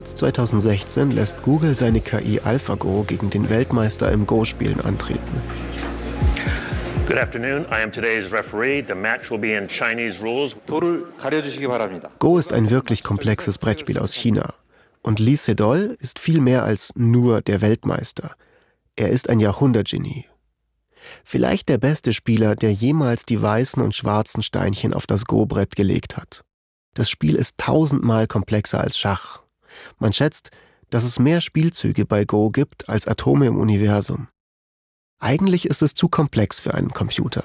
2016 lässt Google seine KI AlphaGo gegen den Weltmeister im Go-Spielen antreten. Good afternoon. I am today's referee. The match will be in Chinese rules. Go ist ein wirklich komplexes Brettspiel aus China. Und Lee Sedol ist viel mehr als nur der Weltmeister. Er ist ein Jahrhundertgenie. Vielleicht der beste Spieler, der jemals die weißen und schwarzen Steinchen auf das Go-Brett gelegt hat. Das Spiel ist 1000-mal komplexer als Schach. Man schätzt, dass es mehr Spielzüge bei Go gibt als Atome im Universum. Eigentlich ist es zu komplex für einen Computer.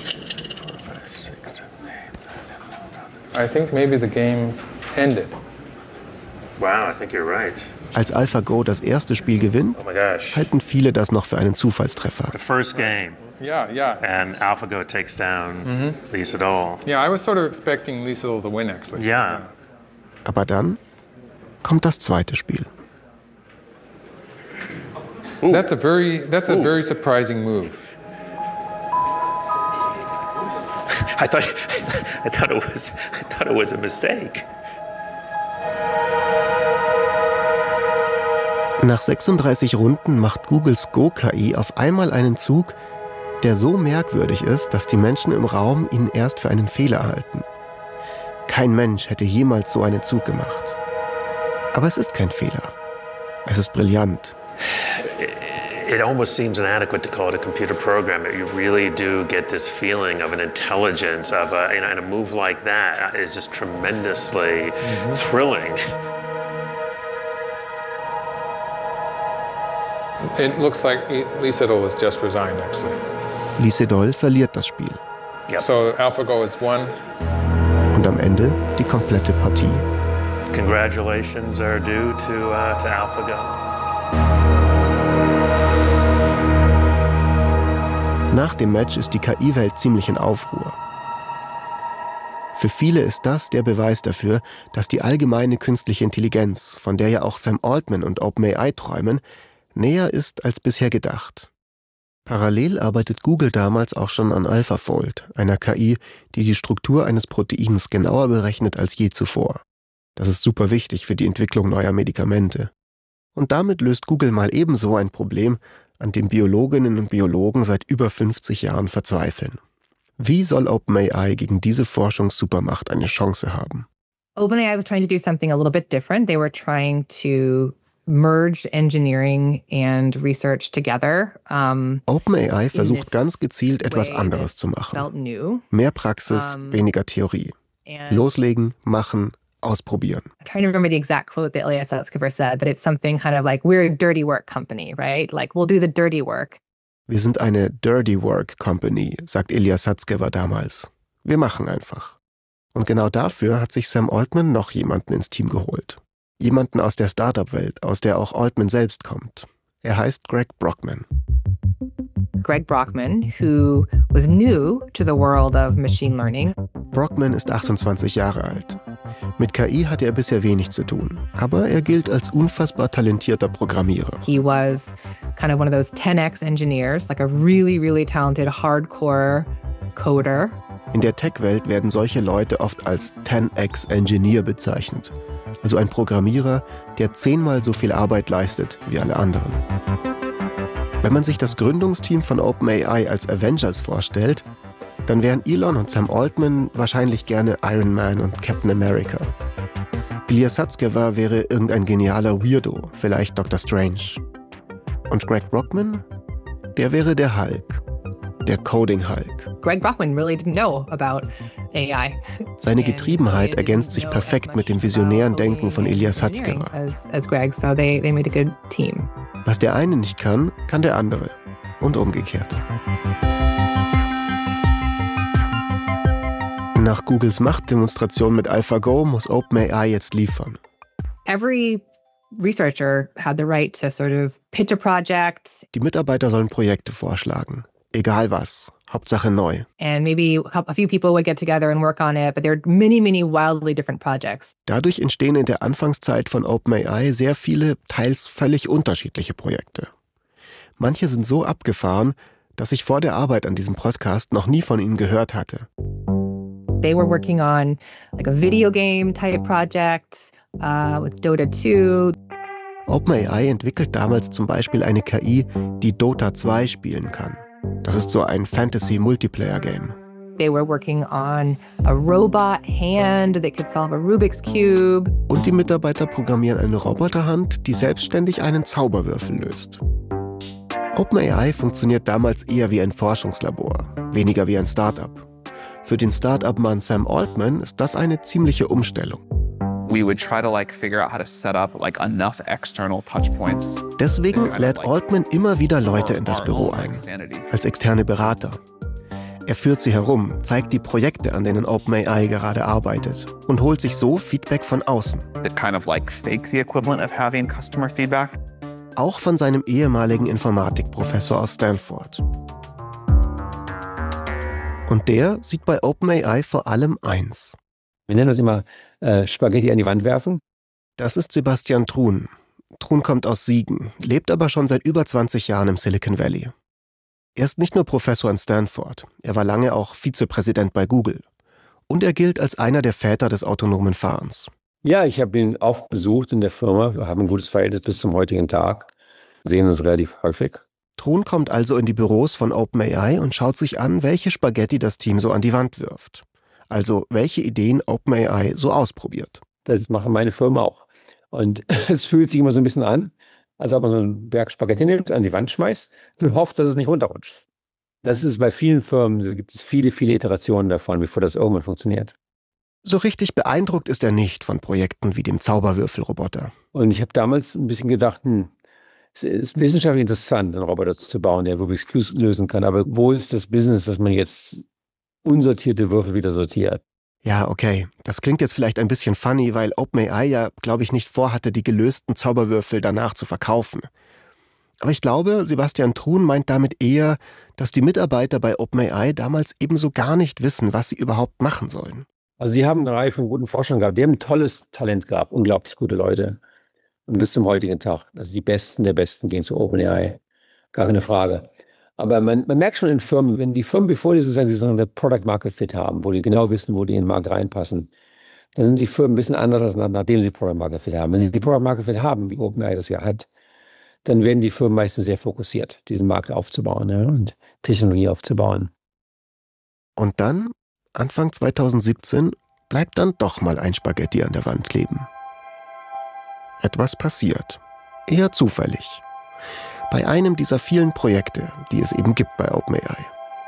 I think maybe the game ended. Wow, I think you're right. Als AlphaGo das erste Spiel gewinnt, Oh my gosh. halten viele das noch für einen Zufallstreffer. The first game, Yeah. and AlphaGo takes down Lee Sedol. Yeah, I was sort of expecting Lee Sedol to win, actually. Yeah. Aber dann kommt das zweite Spiel. That's a very surprising move. I thought it was a mistake. Nach 36 Runden macht Googles Go-KI auf einmal einen Zug, der so merkwürdig ist, dass die Menschen im Raum ihn erst für einen Fehler halten. Kein Mensch hätte jemals so einen Zug gemacht. Aber es ist kein Fehler. Es ist brillant. It almost seems inadequate to call it a computer program. You really do get this feeling of an intelligence, of and a move like that is just tremendously thrilling. It looks like Lee Sedol has just resigned, actually. Lee Sedol verliert das Spiel. Yep. So AlphaGo has won. Und am Ende die komplette Partie. Congratulations are due to AlphaGo. Nach dem Match ist die KI-Welt ziemlich in Aufruhr. Für viele ist das der Beweis dafür, dass die allgemeine künstliche Intelligenz, von der ja auch Sam Altman und OpenAI träumen, näher ist als bisher gedacht. Parallel arbeitet Google damals auch schon an AlphaFold, einer KI, die die Struktur eines Proteins genauer berechnet als je zuvor. Das ist super wichtig für die Entwicklung neuer Medikamente. Und damit löst Google mal ebenso ein Problem, an dem Biologinnen und Biologen seit über 50 Jahren verzweifeln. Wie soll OpenAI gegen diese Forschungssupermacht eine Chance haben? OpenAI was trying to do something a little bit different. They were trying to merge engineering and research together. OpenAI versucht ganz gezielt etwas anderes zu machen. Felt new. Mehr Praxis, weniger Theorie. Loslegen, machen, ausprobieren. I'm trying to remember the exact quote that Ilya Sutskever said, but it's something kind of like, we're a dirty work company, right? Like, we'll do the dirty work. Wir sind eine Dirty Work Company, sagt Ilya Sutskever damals. Wir machen einfach. Und genau dafür hat sich Sam Altman noch jemanden ins Team geholt. Jemanden aus der Startup-Welt, aus der auch Altman selbst kommt. Er heißt Greg Brockman. Greg Brockman, who was new to the world of machine learning. Brockman ist 28 Jahre alt. Mit KI hatte er bisher wenig zu tun, aber er gilt als unfassbar talentierter Programmierer. He was kind of one of those 10x engineers, like a really, really talented hardcore coder. In der Tech-Welt werden solche Leute oft als 10x Engineer bezeichnet. Also ein Programmierer, der 10-mal so viel Arbeit leistet wie alle anderen. Wenn man sich das Gründungsteam von OpenAI als Avengers vorstellt, dann wären Elon und Sam Altman wahrscheinlich gerne Iron Man und Captain America. Ilya Sutskever wäre irgendein genialer Weirdo, vielleicht Dr. Strange. Und Greg Brockman? Der wäre der Hulk. Der Coding Hulk. Greg Brockman really didn't know about AI. Seine Getriebenheit ergänzt sich perfekt mit dem visionären Denken von Ilya Sutskever. As Greg, so they made a good team. Was der eine nicht kann, kann der andere. Und umgekehrt. Nach Googles Machtdemonstration mit AlphaGo muss OpenAI jetzt liefern. Every researcher had the right to sort of pitch a project. Die Mitarbeiter sollen Projekte vorschlagen. Egal was. Hauptsache neu. And maybe a few people would get together and work on it, but there are many, many wildly different projects. Dadurch entstehen in der Anfangszeit von OpenAI sehr viele, teils völlig unterschiedliche Projekte. Manche sind so abgefahren, dass ich vor der Arbeit an diesem Podcast noch nie von ihnen gehört hatte. They were working on like a video game type project, with Dota 2. OpenAI entwickelt damals zum Beispiel eine KI, die Dota 2 spielen kann. Das ist so ein Fantasy-Multiplayer-Game. They were working on a robot hand that could solve a Rubik's Cube. Und die Mitarbeiter programmieren eine Roboterhand, die selbstständig einen Zauberwürfel löst. OpenAI funktioniert damals eher wie ein Forschungslabor, weniger wie ein Startup. Für den Startup-Mann Sam Altman ist das eine ziemliche Umstellung. We would try to figure out how to set up enough external touch points. Deswegen lädt Altman immer wieder Leute in das Büro ein, als externe Berater. Er führt sie herum, zeigt die Projekte, an denen OpenAI gerade arbeitet und holt sich so Feedback von außen. That kind of fake the equivalent of having customer feedback. Auch von seinem ehemaligen Informatikprofessor aus Stanford. Und der sieht bei OpenAI vor allem eins. Wir nennen das immer Spaghetti an die Wand werfen. Das ist Sebastian Thrun. Thrun kommt aus Siegen, lebt aber schon seit über 20 Jahren im Silicon Valley. Er ist nicht nur Professor in Stanford, er war lange auch Vizepräsident bei Google. Und er gilt als einer der Väter des autonomen Fahrens. Ja, ich habe ihn oft besucht in der Firma. Wir haben ein gutes Verhältnis bis zum heutigen Tag. Sehen uns relativ häufig. Thrun kommt also in die Büros von OpenAI und schaut sich an, welche Spaghetti das Team so an die Wand wirft. Also welche Ideen OpenAI so ausprobiert. Das machen meine Firmen auch. Und es fühlt sich immer so ein bisschen an, als ob man so einen Berg Spaghetti nimmt, an die Wand schmeißt und hofft, dass es nicht runterrutscht. Das ist bei vielen Firmen, da gibt es viele, viele Iterationen davon, bevor das irgendwann funktioniert. So richtig beeindruckt ist er nicht von Projekten wie dem Zauberwürfelroboter. Und ich habe damals ein bisschen gedacht, es ist wissenschaftlich interessant, einen Roboter zu bauen, der Rubik's Cube lösen kann. Aber wo ist das Business, dass man jetzt unsortierte Würfel wieder sortiert? Ja, okay. Das klingt jetzt vielleicht ein bisschen funny, weil OpenAI ja, glaube ich, nicht vorhatte, die gelösten Zauberwürfel danach zu verkaufen. Aber ich glaube, Sebastian Thrun meint damit eher, dass die Mitarbeiter bei OpenAI damals ebenso gar nicht wissen, was sie überhaupt machen sollen. Also die haben eine Reihe von guten Forschern gehabt. Die haben ein tolles Talent gehabt, unglaublich gute Leute. Und bis zum heutigen Tag. Also die Besten der Besten gehen zu OpenAI. Gar keine Frage. Aber man merkt schon in Firmen, wenn die Firmen, bevor die sozusagen eine Product Market Fit haben, wo die genau wissen, wo die in den Markt reinpassen, dann sind die Firmen ein bisschen anders, als nachdem sie Product Market Fit haben. Wenn sie die Product Market Fit haben, wie OpenAI das ja hat, dann werden die Firmen meistens sehr fokussiert, diesen Markt aufzubauen, ja, und Technologie aufzubauen. Und dann, Anfang 2017, bleibt dann doch mal ein Spaghetti an der Wand kleben. Etwas passiert. Eher zufällig. Bei einem dieser vielen Projekte, die es eben gibt bei OpenAI.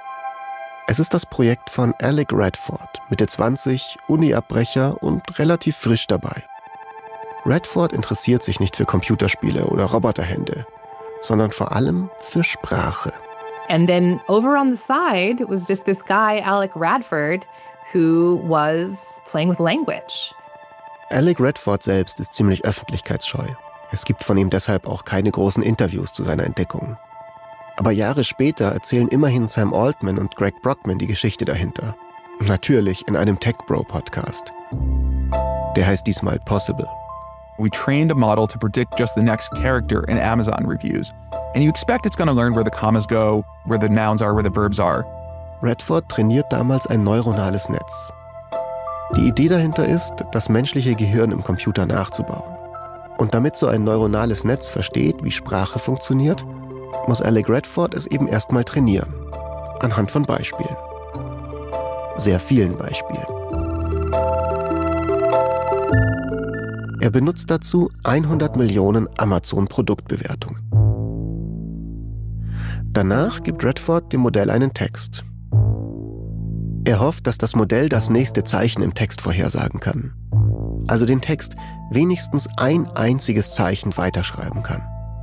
Es ist das Projekt von Alec Radford, Mitte 20, Uni-Abbrecher und relativ frisch dabei. Radford interessiert sich nicht für Computerspiele oder Roboterhände, sondern vor allem für Sprache. And then over on the side was just this guy, Alec Radford, who was playing with language. Alec Radford selbst ist ziemlich öffentlichkeitsscheu. Es gibt von ihm deshalb auch keine großen Interviews zu seiner Entdeckung. Aber Jahre später erzählen immerhin Sam Altman und Greg Brockman die Geschichte dahinter. Natürlich in einem Tech-Bro-Podcast. Der heißt diesmal Possible. We trained a model to predict just the next character in Amazon reviews. And you expect it's going to learn where the commas go, where the nouns are, where the verbs are. Radford trainiert damals ein neuronales Netz. Die Idee dahinter ist, das menschliche Gehirn im Computer nachzubauen. Und damit so ein neuronales Netz versteht, wie Sprache funktioniert, muss Alec Radford es eben erstmal trainieren. Anhand von Beispielen. Sehr vielen Beispielen. Er benutzt dazu 100 Millionen Amazon-Produktbewertungen. Danach gibt Radford dem Modell einen Text. Er hofft, dass das Modell das nächste Zeichen im Text vorhersagen kann. Also den Text wenigstens ein einziges Zeichen weiterschreiben kann.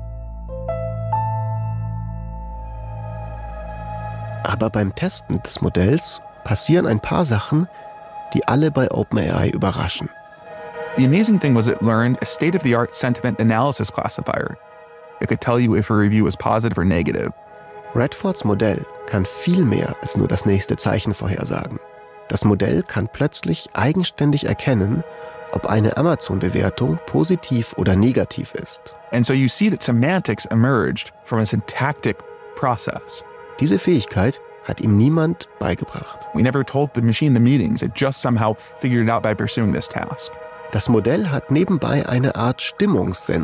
Aber beim Testen des Modells passieren ein paar Sachen, die alle bei OpenAI überraschen. The amazing thing was it learned a state-of-the-art sentiment analysis classifier. It could tell you if a review was positive or negative. Radfords Modell kann viel mehr als nur das nächste Zeichen vorhersagen. Das Modell kann plötzlich eigenständig erkennen, ob eine Amazon-Bewertung positiv oder negativ ist. And so you see that semantics emerged from a syntactic process. Diese Fähigkeit hat ihm niemand beigebracht. We never told the machine the meanings. It just somehow figured it out by pursuing this task. Das Modell hat nebenbei eine Art Stimmungssensor.